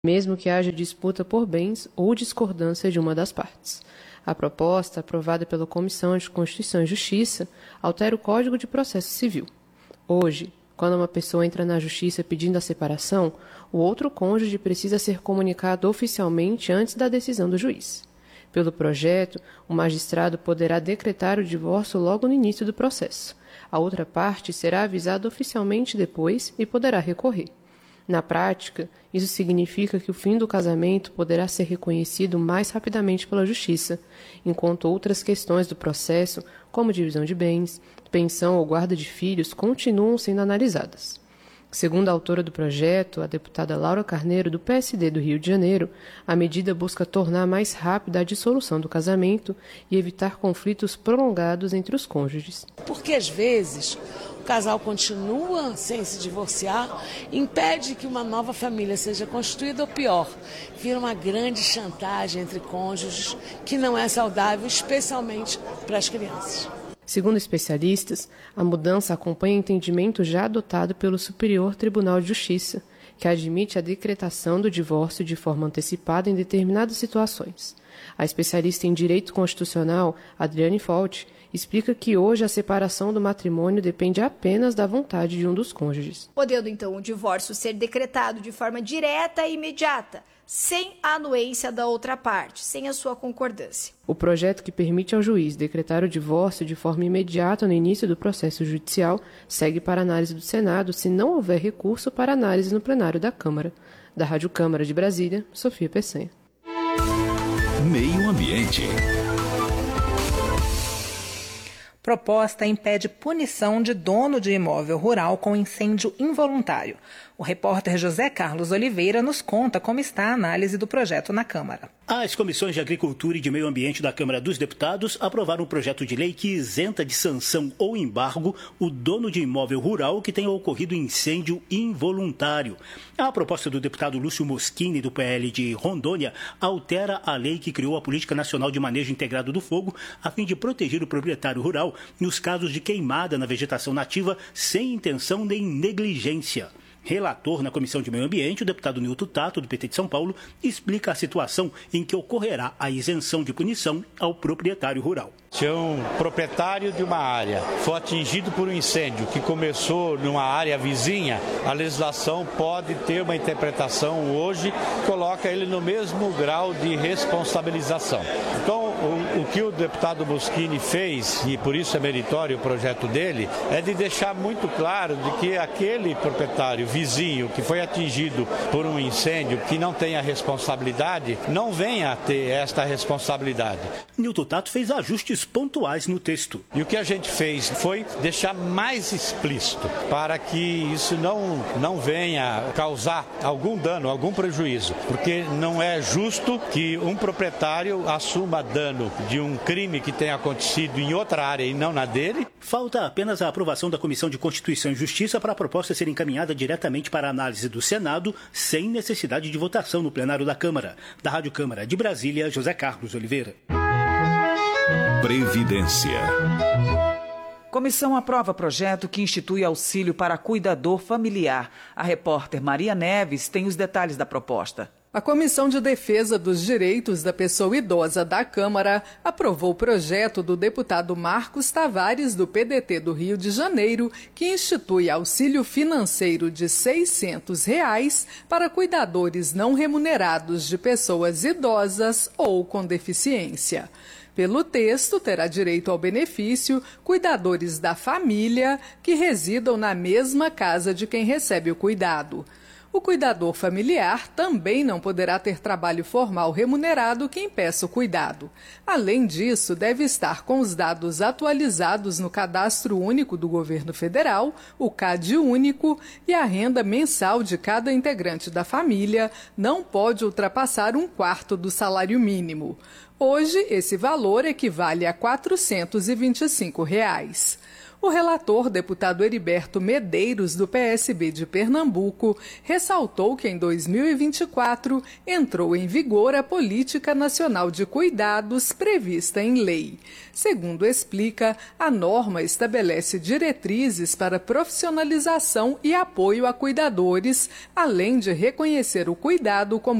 mesmo que haja disputa por bens ou discordância de uma das partes. A proposta, aprovada pela Comissão de Constituição e Justiça, altera o Código de Processo Civil. Hoje, quando uma pessoa entra na Justiça pedindo a separação, o outro cônjuge precisa ser comunicado oficialmente antes da decisão do juiz. Pelo projeto, o magistrado poderá decretar o divórcio logo no início do processo. A outra parte será avisada oficialmente depois e poderá recorrer. Na prática, isso significa que o fim do casamento poderá ser reconhecido mais rapidamente pela Justiça, enquanto outras questões do processo, como divisão de bens, pensão ou guarda de filhos, continuam sendo analisadas. Segundo a autora do projeto, a deputada Laura Carneiro, do PSD do Rio de Janeiro, a medida busca tornar mais rápida a dissolução do casamento e evitar conflitos prolongados entre os cônjuges. Porque, às vezes, o casal continua sem se divorciar, impede que uma nova família seja constituída, ou pior, vira uma grande chantagem entre cônjuges que não é saudável, especialmente para as crianças. Segundo especialistas, a mudança acompanha entendimento já adotado pelo Superior Tribunal de Justiça, que admite a decretação do divórcio de forma antecipada em determinadas situações. A especialista em Direito Constitucional, Adriane Folt, explica que hoje a separação do matrimônio depende apenas da vontade de um dos cônjuges. Podendo, então, o divórcio ser decretado de forma direta e imediata, sem a anuência da outra parte, sem a sua concordância. O projeto que permite ao juiz decretar o divórcio de forma imediata no início do processo judicial segue para análise do Senado se não houver recurso para análise no plenário da Câmara. Da Rádio Câmara de Brasília, Sofia Peçanha. Meio Ambiente. Proposta impede punição de dono de imóvel rural com incêndio involuntário. O repórter José Carlos Oliveira nos conta como está a análise do projeto na Câmara. As comissões de Agricultura e de Meio Ambiente da Câmara dos Deputados aprovaram um projeto de lei que isenta de sanção ou embargo o dono de imóvel rural que tenha ocorrido incêndio involuntário. A proposta do deputado Lúcio Moschini, do PL de Rondônia, altera a lei que criou a Política Nacional de Manejo Integrado do Fogo a fim de proteger o proprietário rural nos casos de queimada na vegetação nativa sem intenção nem negligência. Relator na Comissão de Meio Ambiente, o deputado Nilton Tato, do PT de São Paulo, explica a situação em que ocorrerá a isenção de punição ao proprietário rural. Se um proprietário de uma área for atingido por um incêndio que começou numa área vizinha, a legislação pode ter uma interpretação hoje que coloca ele no mesmo grau de responsabilização. Então, o que o deputado Moschini fez, e por isso é meritório o projeto dele, é de deixar muito claro de que aquele proprietário vizinho que foi atingido por um incêndio que não tem a responsabilidade, não venha a ter esta responsabilidade. Nilton Tato fez ajustes pontuais no texto. E o que a gente fez foi deixar mais explícito para que isso não venha causar algum dano, algum prejuízo, porque não é justo que um proprietário assuma dano de um crime que tenha acontecido em outra área e não na dele. Falta apenas a aprovação da Comissão de Constituição e Justiça para a proposta ser encaminhada diretamente para a análise do Senado, sem necessidade de votação no plenário da Câmara. Da Rádio Câmara de Brasília, José Carlos Oliveira. Previdência. Comissão aprova projeto que institui auxílio para cuidador familiar. A repórter Maria Neves tem os detalhes da proposta. A Comissão de Defesa dos Direitos da Pessoa Idosa da Câmara aprovou o projeto do deputado Marcos Tavares, do PDT do Rio de Janeiro, que institui auxílio financeiro de R$ 600 para cuidadores não remunerados de pessoas idosas ou com deficiência. Pelo texto, terá direito ao benefício cuidadores da família que residam na mesma casa de quem recebe o cuidado. O cuidador familiar também não poderá ter trabalho formal remunerado que impeça o cuidado. Além disso, deve estar com os dados atualizados no Cadastro Único do Governo Federal, o CAD Único, e a renda mensal de cada integrante da família não pode ultrapassar 1/4 do salário mínimo. Hoje, esse valor equivale a R$ 425. O relator, deputado Heriberto Medeiros, do PSB de Pernambuco, ressaltou que em 2024 entrou em vigor a Política Nacional de Cuidados prevista em lei. Segundo explica, a norma estabelece diretrizes para profissionalização e apoio a cuidadores, além de reconhecer o cuidado como